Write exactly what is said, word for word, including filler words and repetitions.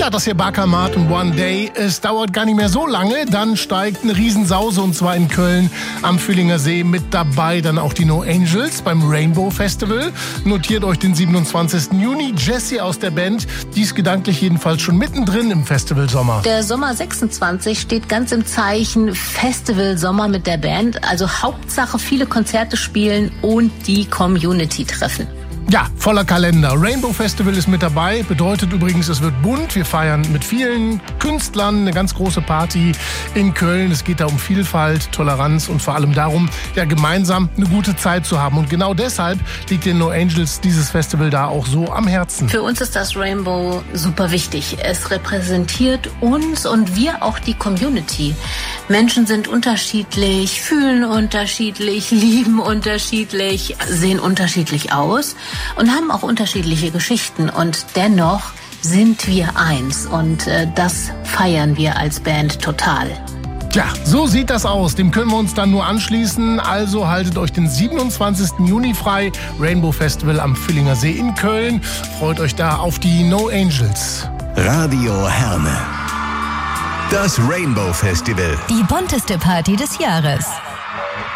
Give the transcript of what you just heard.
Ja, das hier Bakermat und One Day. Es dauert gar nicht mehr so lange. Dann steigt eine Riesensause und zwar in Köln am Völlinger See. Mit dabei dann auch die No Angels beim Rainbow Festival. Notiert euch den siebenundzwanzigsten Juni. Jessie aus der Band, die ist gedanklich jedenfalls schon mittendrin im Festivalsommer. Der Sommer sechsundzwanzig steht ganz im Zeichen Festivalsommer mit der Band. Also Hauptsache viele Konzerte spielen und die Community treffen. Ja, voller Kalender. Rainbow Festival ist mit dabei. Bedeutet übrigens, es wird bunt. Wir feiern mit vielen Künstlern eine ganz große Party in Köln. Es geht da um Vielfalt, Toleranz und vor allem darum, ja, gemeinsam eine gute Zeit zu haben. Und genau deshalb liegt den No Angels dieses Festival da auch so am Herzen. Für uns ist das Rainbow super wichtig. Es repräsentiert uns und wir auch die Community. Menschen sind unterschiedlich, fühlen unterschiedlich, lieben unterschiedlich, sehen unterschiedlich aus und haben auch unterschiedliche Geschichten. Und dennoch sind wir eins. Und äh, das feiern wir als Band total. Ja, so sieht das aus. Dem können wir uns dann nur anschließen. Also haltet euch den siebenundzwanzigsten Juni frei. Rainbow Festival am Völlinger See in Köln. Freut euch da auf die No Angels. Radio Herne. Das Rainbow Festival. Die bunteste Party des Jahres.